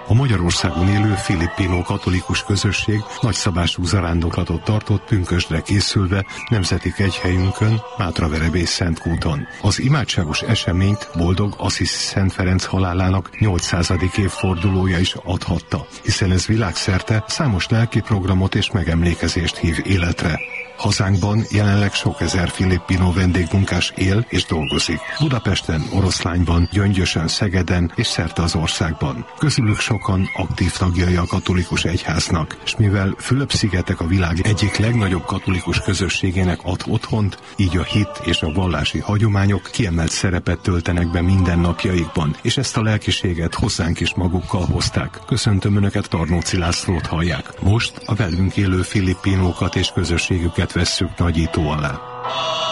A Magyarországon élő filippino katolikus közösség nagyszabású zarándoklatot tartott pünkösdre készülve nemzeti kegyhelyünkön, Mátraverebész Szentkúton. Az imádságos eseményt boldog Assisi Szent Ferenc halálának 800. évfordulója is adhatta, hiszen ez világszerte számos lelki programot és megemlékezést hív életre. Hazánkban jelenleg sok ezer filippino vendégmunkás él és dolgozik. Budapesten, Oroszlányban, Gyöngyösön, Szegeden és szerte az országban. Közülük sokan aktív tagjai a katolikus egyháznak, és mivel Fülöp-szigetek a világ egyik legnagyobb katolikus közösségének ad otthont, így a hit és a vallási hagyományok kiemelt szerepet töltenek be mindennapjaikban, és ezt a lelkiséget hozzánk is magukkal hozták. Köszöntöm Önöket, Tarnóci Lászlót hallják. Most a velünk élő filippinókat és közösségüket vesszük nagyító alá.